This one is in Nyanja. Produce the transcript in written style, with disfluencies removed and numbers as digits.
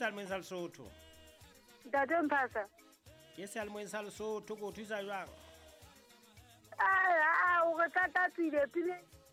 sealemoeng sa Lesotho. Ntate Mphasa. Ke sealemoeng sa Lesotho, ko thusa jwang? O re tatatsile pele